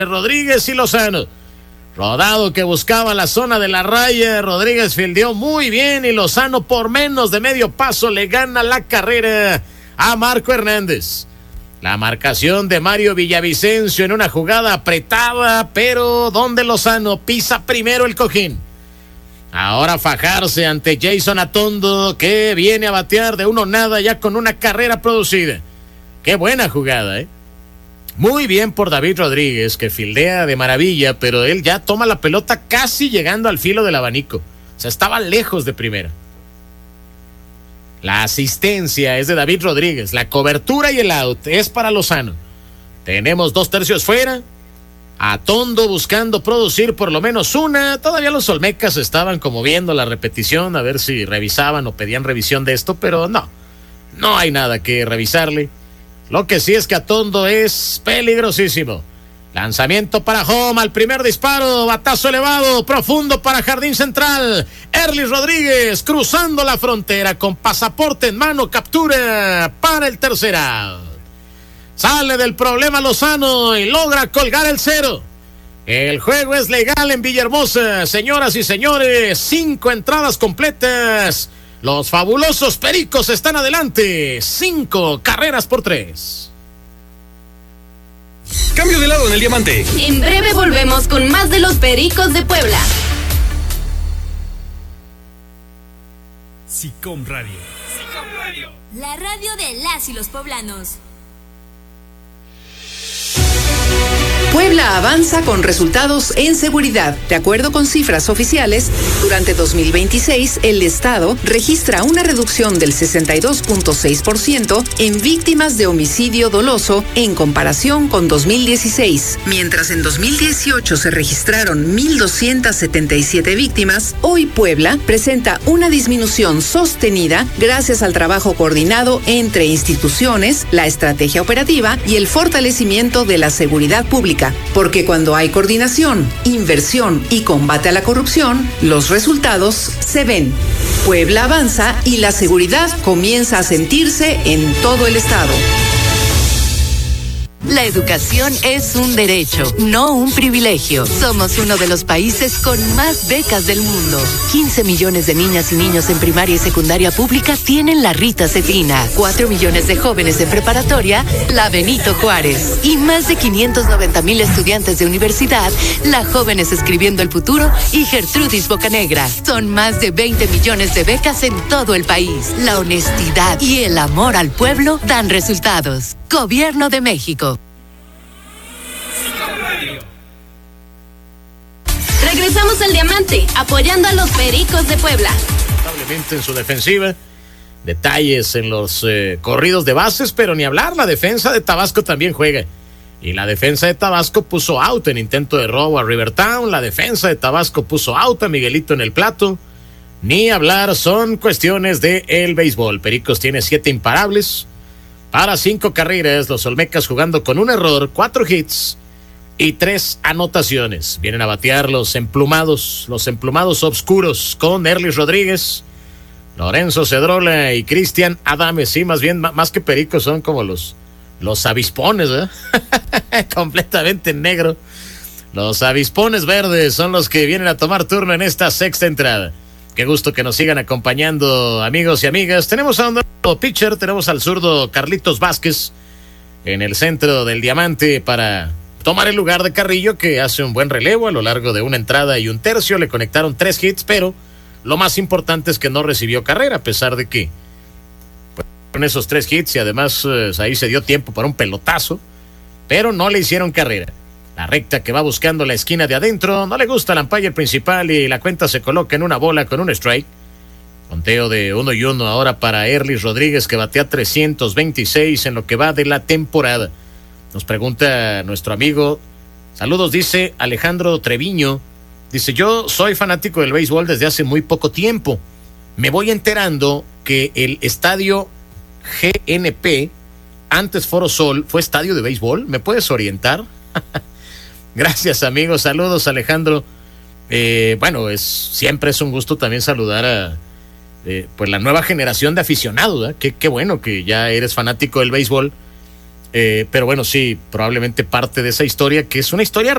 Rodríguez y Lozano. Rodado que buscaba la zona de la raya, Rodríguez fildeó muy bien y Lozano por menos de medio paso le gana la carrera a Marco Hernández. La marcación de Mario Villavicencio en una jugada apretada, pero donde Lozano pisa primero el cojín. Ahora fajarse ante Jason Atondo, que viene a batear de 1-0 ya con una carrera producida. Qué buena jugada, ¿eh? Muy bien por David Rodríguez, que fildea de maravilla, pero él ya toma la pelota casi llegando al filo del abanico. O sea, estaba lejos de primera. La asistencia es de David Rodríguez, la cobertura y el out es para Lozano. Tenemos 2 tercios fuera. Atondo buscando producir por lo menos una. Todavía los olmecas estaban como viendo la repetición, a ver si revisaban o pedían revisión de esto, pero no hay nada que revisarle. Lo que sí es que Atondo es peligrosísimo. Lanzamiento para home al primer disparo, batazo elevado, profundo para jardín central. Erlis Rodríguez cruzando la frontera con pasaporte en mano, captura para el tercer out. Sale del problema Lozano y logra colgar el 0. El juego es legal en Villahermosa, señoras y señores. 5 entradas completas. Los fabulosos Pericos están adelante. 5 carreras por 3. Cambio de lado en el diamante. En breve volvemos con más de los Pericos de Puebla. SICOM Radio. La radio de las y los poblanos. Puebla avanza con resultados en seguridad. De acuerdo con cifras oficiales, durante 2026 el Estado registra una reducción del 62.6% en víctimas de homicidio doloso en comparación con 2016. Mientras en 2018 se registraron 1,277 víctimas, hoy Puebla presenta una disminución sostenida gracias al trabajo coordinado entre instituciones, la estrategia operativa y el fortalecimiento de la seguridad pública. Porque cuando hay coordinación, inversión y combate a la corrupción, los resultados se ven. Puebla avanza y la seguridad comienza a sentirse en todo el estado. La educación es un derecho, no un privilegio. Somos uno de los países con más becas del mundo. 15 millones de niñas y niños en primaria y secundaria pública tienen la Rita Cefina. 4 millones de jóvenes en preparatoria, la Benito Juárez. Y más de 590,000 estudiantes de universidad, la Jóvenes Escribiendo el Futuro y Gertrudis Bocanegra. Son más de 20 millones de becas en todo el país. La honestidad y el amor al pueblo dan resultados. Gobierno de México. Regresamos al diamante, apoyando a los Pericos de Puebla. Lamentablemente en su defensiva, detalles en los corridos de bases, pero ni hablar, la defensa de Tabasco también juega. Y la defensa de Tabasco puso out en intento de robo a Rivertown, la defensa de Tabasco puso out a Miguelito en el plato. Ni hablar, son cuestiones de el béisbol. Pericos tiene 7 imparables para 5 carreras, los Olmecas jugando con un error, 4 hits y 3 anotaciones. Vienen a batear los emplumados oscuros con Erlis Rodríguez, Lorenzo Cedrola y Cristian Adames. Sí, más bien, más que Pericos son como los avispones, ¿eh? Completamente negro. Los avispones verdes son los que vienen a tomar turno en esta 6ª entrada. Qué gusto que nos sigan acompañando, amigos y amigas. Tenemos a un nuevo pitcher, tenemos al zurdo Carlitos Vázquez en el centro del diamante para tomar el lugar de Carrillo, que hace un buen relevo a lo largo de 1 entrada y 1 tercio. Le conectaron 3 hits, pero lo más importante es que no recibió carrera, a pesar de que con esos 3 hits y además ahí se dio tiempo para un pelotazo, pero no le hicieron carrera. La recta que va buscando la esquina de adentro, no le gusta al umpire principal y la cuenta se coloca en una bola con un strike. Conteo de 1-1 ahora para Erlis Rodríguez, que batea 326 en lo que va de la temporada. Nos pregunta nuestro amigo, saludos, dice Alejandro Treviño, dice: yo soy fanático del béisbol desde hace muy poco tiempo. Me voy enterando que el estadio GNP, antes Foro Sol, fue estadio de béisbol. ¿Me puedes orientar? Gracias, amigos. Saludos, Alejandro. Bueno, siempre es un gusto también saludar a pues la nueva generación de aficionados, ¿eh? Qué bueno que ya eres fanático del béisbol. Pero bueno, sí, probablemente parte de esa historia, que es una historia